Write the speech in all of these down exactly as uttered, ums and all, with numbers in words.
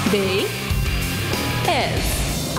B S.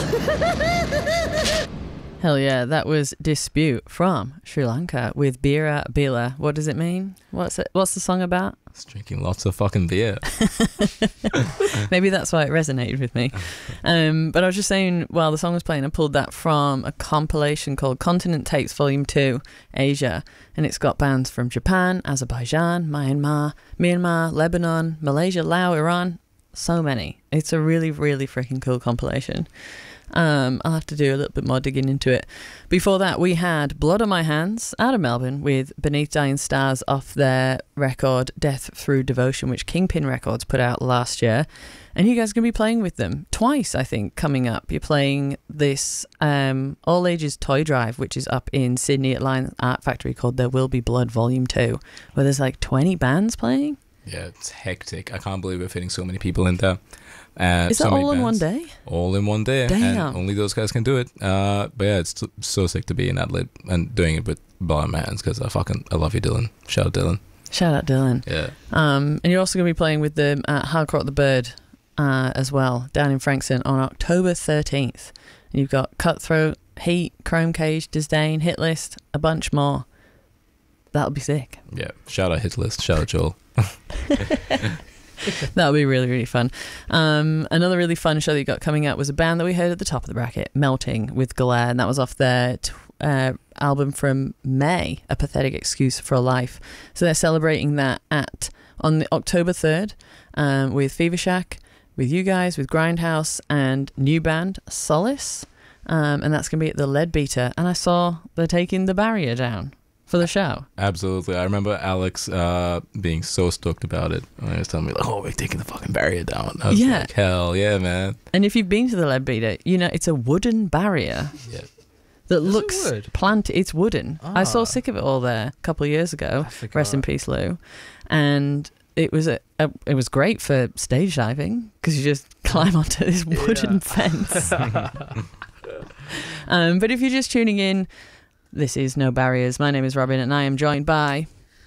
Hell yeah, that was Dispute from Sri Lanka with Bira Bila. What does it mean? What's it? What's the song about? It's drinking lots of fucking beer. Maybe that's why it resonated with me. Um, but I was just saying, while the song was playing, I pulled that from a compilation called Continent Tapes Volume two, Asia. And it's got bands from Japan, Azerbaijan, Myanmar, Myanmar, Lebanon, Malaysia, Laos, Iran. So many. It's a really, really freaking cool compilation. Um, I'll have to do a little bit more digging into it. Before that, we had Blood on My Hands out of Melbourne with Beneath Dying Stars off their record Death Through Devotion, which Kingpin Records put out last year. And you guys are going to be playing with them twice, I think, coming up. You're playing this um, All Ages Toy Drive, which is up in Sydney at Lion Art Factory, called There Will Be Blood Volume two, where there's like twenty bands playing. Yeah, it's hectic. I can't believe we're fitting so many people in there. Uh, Is so that many all in bands. one day? All in one day. Damn. And only those guys can do it. Uh, but yeah, it's t- so sick to be in Adelaide and doing it with Blood on My Hands, because I fucking I love you, Dylan. Shout out, Dylan. Shout out, Dylan. Yeah. Um, and you're also going to be playing with them at Hardcore at the Bird uh, as well, down in Frankston on October thirteenth. And you've got Cutthroat, Heat, Chrome Cage, Disdain, Hit List, a bunch more. That'll be sick. Yeah. Shout out Hit List. Shout out Joel. That'll be really, really fun. Um, another really fun show that you got coming up was a band that we heard at the top of the bracket, Melting with Galère, and that was off their t- uh, album from May, A Pathetic Excuse for a Life. So they're celebrating that at on the October third um, with Fever Shack, with you guys, with Grindhouse, and new band Solace. Um, and that's going to be at the Leadbeater. And I saw they're taking the barrier down for the show. Absolutely. I remember Alex uh, being so stoked about it. When he was telling me, like, oh, we're taking the fucking barrier down. I was Yeah. like, hell yeah, man. And if you've been to the Leadbeater, you know, it's a wooden barrier. Yeah. That Is it looks wood? planted. It's wooden. I saw Ah. Sick of It All there a couple of years ago. I forgot. Rest in peace, Lou. And it was a, a it was great for stage diving because you just climb onto this wooden Yeah. fence. um, but if you're just tuning in, this is No Barriers. My name is Robin, and I am joined by.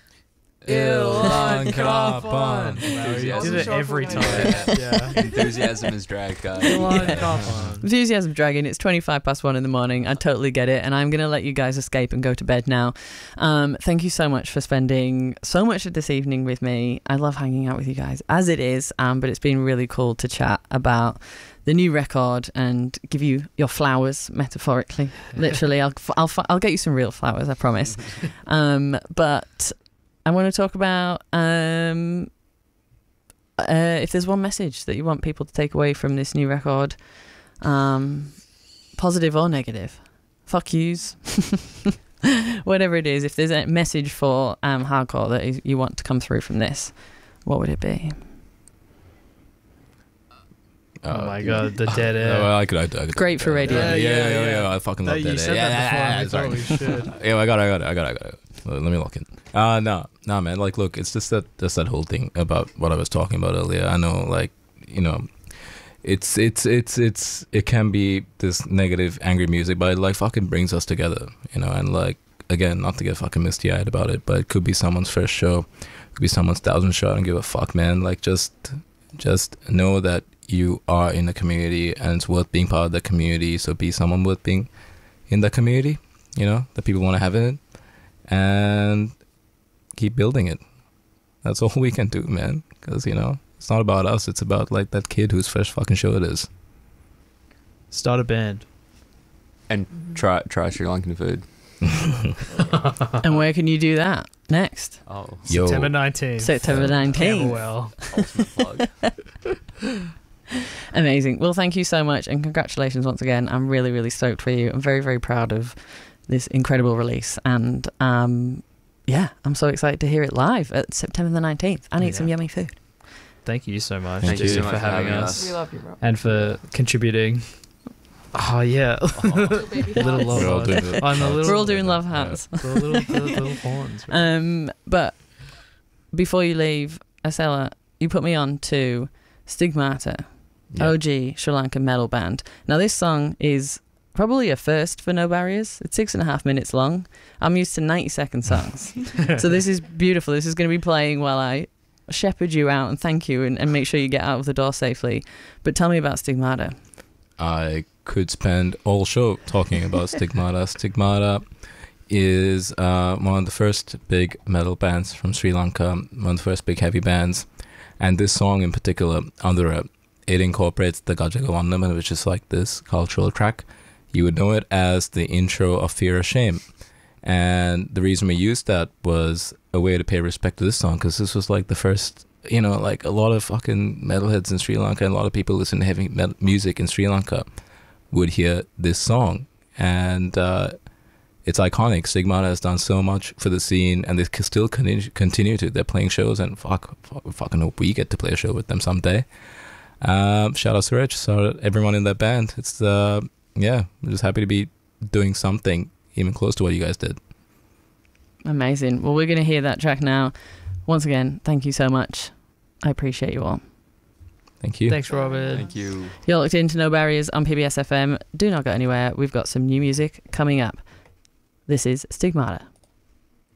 Ilan Kapan. You did it every time. Yeah. Enthusiasm is drag, guys. Enthusiasm Dragon. It's twenty-five past one in the morning. I totally get it, and I'm going to let you guys escape and go to bed now. Um, thank you so much for spending so much of this evening with me. I love hanging out with you guys as it is, um, but it's been really cool to chat about the new record and give you your flowers, metaphorically, literally. I'll I'll I'll get you some real flowers, I promise. Um, but I want to talk about um, uh, if there's one message that you want people to take away from this new record, um, positive or negative, fuck yous, whatever it is. If there's a message for um, hardcore that is, you want to come through from this, what would it be? Oh my god, the dead air. Oh, well, I could, I, I could, Great for radio. Yeah, yeah, Yeah, yeah. yeah, yeah, yeah. I fucking No, love you that. said yeah, that before, yeah, and I sorry. thought we should. Yeah, I got it, I got it, I got it, I got it. Let me lock in. Uh, no, no, man. Like, look, it's just that, just that whole thing about what I was talking about earlier. I know, like, you know, it's, it's, it's, it's, it can be this negative, angry music, but it, like, fucking brings us together, you know, and, like, again, not to get fucking misty-eyed about it, but it could be someone's first show, it could be someone's thousandth show. I don't give a fuck, man. Like, just, just know that you are in a community and it's worth being part of the community. So be someone worth being in the community, you know, that people want to have in it, and keep building it. That's all we can do, man. Because, you know, it's not about us. It's about, like, that kid whose first fucking show it is. Start a band. And try try Sri Lankan food. And where can you do that next? Oh, Yo. September nineteenth. September nineteenth. Well, ultimate plug. Amazing. Well, thank you so much, and congratulations once again. I'm really, really stoked for you. I'm very, very proud of this incredible release, and um, yeah, I'm so excited to hear it live at September the nineteenth and eat Yeah. some yummy food. thank you so much, Thank dude, you so much for having us, We love you, Rob. and for contributing. Oh yeah, little love We're all hearts. doing it. I'm the little, We're all doing love hearts. the little, the little horns. right? Um, but before you leave, Acela, you put me on to Stigmata, Yeah. O G Sri Lankan metal band. Now, this song is probably a first for No Barriers. It's six and a half minutes long. I'm used to ninety second songs. So this is beautiful. This is going to be playing while I shepherd you out and thank you and, and make sure you get out of the door safely. But tell me about Stigmata. I could spend all show talking about Stigmata. Stigmata is uh, one of the first big metal bands from Sri Lanka, one of the first big heavy bands. And this song in particular, Andhra, it incorporates the Gajagavanam, which is like this cultural track. You would know it as the intro of Fear or Shame. And the reason we used that was a way to pay respect to this song, because this was like the first, you know, like a lot of fucking metalheads in Sri Lanka and a lot of people listen to heavy metal music in Sri Lanka would hear this song. And uh, it's iconic. Stigmata has done so much for the scene, and they can still continue, continue to. They're playing shows, and fuck, fuck, fucking hope we get to play a show with them someday. Um, shout out to Rich, shout out everyone in that band. It's, uh, yeah, I'm just happy to be doing something even close to what you guys did. Amazing. Well, we're going to hear that track now. Once again, thank you so much. I appreciate you all. Thank you. Thanks, Robin. Thank you. You're locked into No Barriers on P B S F M. Do not go anywhere. We've got some new music coming up. This is Stigmata.